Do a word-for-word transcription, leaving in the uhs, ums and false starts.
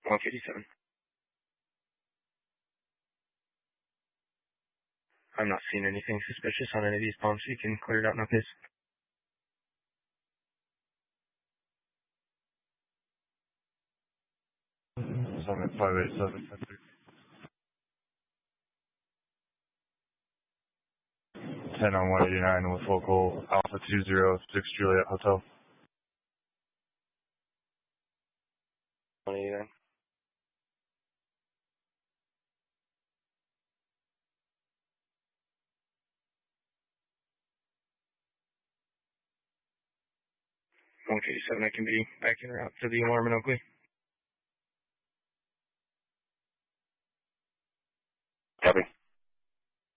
one fifty-seven. I'm not seeing anything suspicious on any of these pumps. You can clear it out now, please. Summit five eight seven. ten on one eighty-nine with local Alpha two zero six Juliet Hotel. one eighty-nine. one fifty-seven, I can be back in route to the alarm in Oakley.